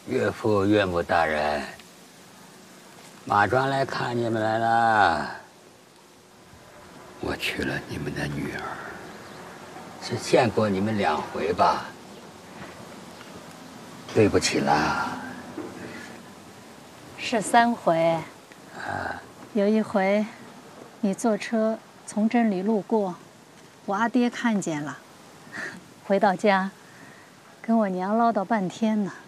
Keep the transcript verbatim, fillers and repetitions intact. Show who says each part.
Speaker 1: 岳父岳母大人，马庄来看你们来了。我娶了你们的女儿，是见过你们两回吧？对不起啦。
Speaker 2: 是三回。
Speaker 1: 啊。
Speaker 2: 有一回，你坐车从镇里路过，我阿爹看见了，回到家，跟我娘唠叨半天呢。